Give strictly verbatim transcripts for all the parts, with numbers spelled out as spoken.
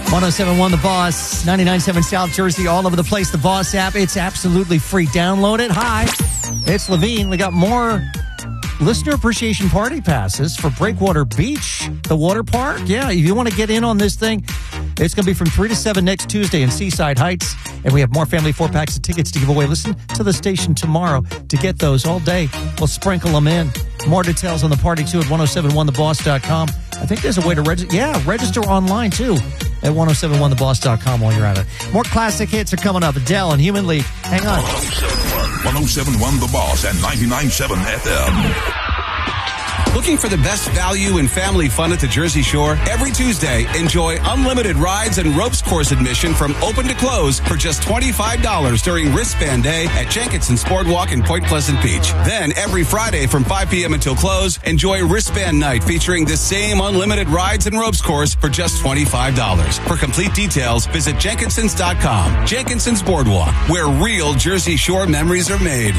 one oh seven point one The Boss, ninety-nine point seven South Jersey, all over the place. The Boss app, it's absolutely free. Download it. Hi, it's Levine. We got more listener appreciation party passes for Breakwater Beach, the water park. Yeah, if you want to get in on this thing, it's going to be from three to seven next Tuesday in Seaside Heights. And we have more family four-packs of tickets to give away. Listen to the station tomorrow to get those all day. We'll sprinkle them in. More details on the party, too, at ten seventy-one the boss dot com. I think there's a way to register. Yeah, register online, too, at ten seventy-one the boss dot com while you're at it. More classic hits are coming up. Adele and Human League. Hang on. ten seventy-one The Boss and ninety-nine point seven F M. Looking for the best value in family fun at the Jersey Shore? Every Tuesday, enjoy unlimited rides and ropes course admission from open to close for just twenty-five dollars during Wristband Day at Jenkinson's Boardwalk in Point Pleasant Beach. Then, every Friday from five p.m. until close, enjoy Wristband Night featuring the same unlimited rides and ropes course for just twenty-five dollars. For complete details, visit Jenkinsons dot com. Jenkinson's Boardwalk, where real Jersey Shore memories are made.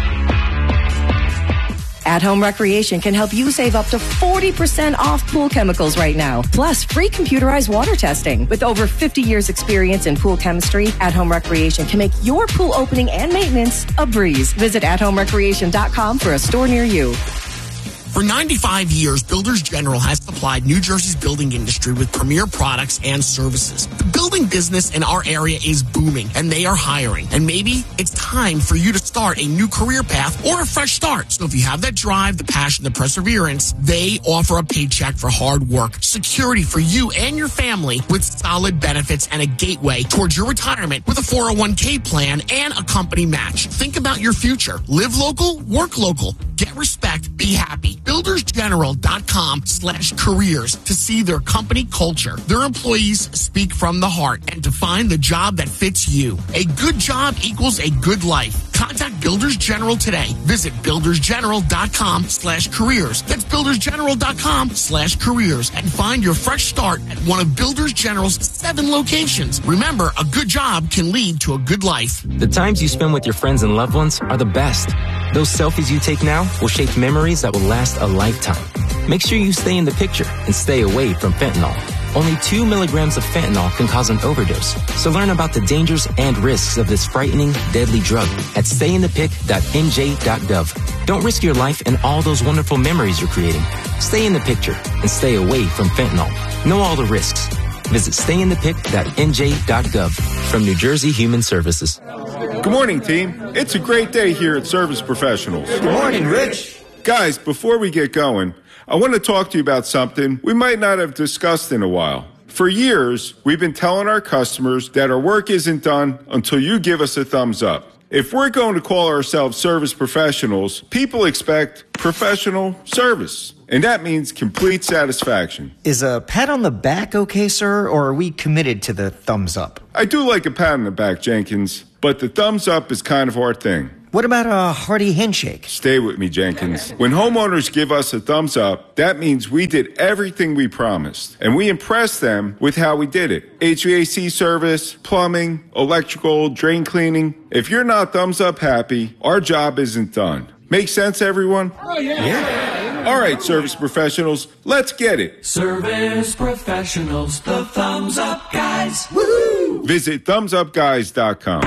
At-Home Recreation can help you save up to forty percent off pool chemicals right now. Plus, free computerized water testing. With over fifty years experience in pool chemistry, At-Home Recreation can make your pool opening and maintenance a breeze. Visit at home recreation dot com for a store near you. For ninety-five years, Builders General has supplied New Jersey's building industry with premier products and services. The building business in our area is booming, and they are hiring. And maybe it's time for you to start a new career path or a fresh start. So if you have that drive, the passion, the perseverance, they offer a paycheck for hard work, security for you and your family with solid benefits and a gateway towards your retirement with a four oh one k plan and a company match. Think about your future. Live local, work local. Get respect, be happy. Builders General dot com slash careers to see their company culture. Their employees speak from the heart and to find the job that fits you. A good job equals a good life. Contact Builders General today. Visit Builders General dot com slash careers. That's Builders General dot com slash careers and find your fresh start at one of Builders General's seven locations. Remember, a good job can lead to a good life. The times you spend with your friends and loved ones are the best. Those selfies you take now will shape memories that will last a lifetime. Make sure you stay in the picture and stay away from fentanyl. Only two milligrams of fentanyl can cause an overdose. So learn about the dangers and risks of this frightening, deadly drug at stay in the pic dot n j dot gov. Don't risk your life and all those wonderful memories you're creating. Stay in the picture and stay away from fentanyl. Know all the risks. Visit stay in the pic dot n j dot gov from New Jersey Human Services. Good morning, team. It's a great day here at Service Professionals. Good morning, Rich. Guys, before we get going, I want to talk to you about something we might not have discussed in a while. For years, we've been telling our customers that our work isn't done until you give us a thumbs up. If we're going to call ourselves service professionals, people expect professional service. And that means complete satisfaction. Is a pat on the back okay, sir, or are we committed to the thumbs up? I do like a pat on the back, Jenkins, but the thumbs up is kind of our thing. What about a hearty handshake? Stay with me, Jenkins. When homeowners give us a thumbs up, that means we did everything we promised. And we impressed them with how we did it. H V A C service, plumbing, electrical, drain cleaning. If you're not thumbs up happy, our job isn't done. Make sense, everyone? Oh, yeah. Yeah. All right, service professionals, let's get it. Service professionals, the thumbs up guys. Woohoo! Visit thumbs up guys dot com.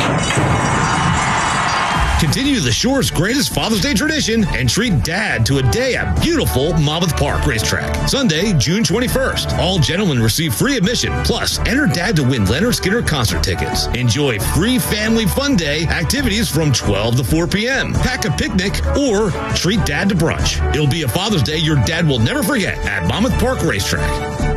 Continue the Shore's greatest Father's Day tradition and treat Dad to a day at beautiful Monmouth Park Racetrack. Sunday, June twenty-first. All gentlemen receive free admission. Plus, enter Dad to win Leonard Skinner concert tickets. Enjoy free family fun day activities from twelve to four p.m. Pack a picnic or treat Dad to brunch. It'll be a Father's Day your dad will never forget at Monmouth Park Racetrack.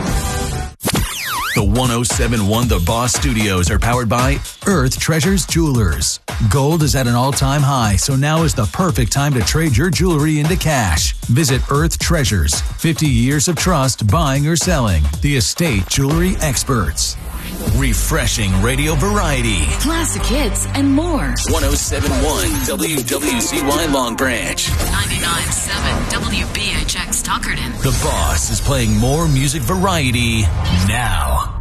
The one oh seven point one The Boss Studios are powered by Earth Treasures Jewelers. Gold is at an all-time high, so now is the perfect time to trade your jewelry into cash. Visit Earth Treasures. fifty years of trust buying or selling. The estate jewelry experts. Refreshing radio variety. Classic hits and more. one oh seven point one W W C Y Long Branch. ninety-nine point seven W B H X Tuckerton. The Boss is playing more music variety now.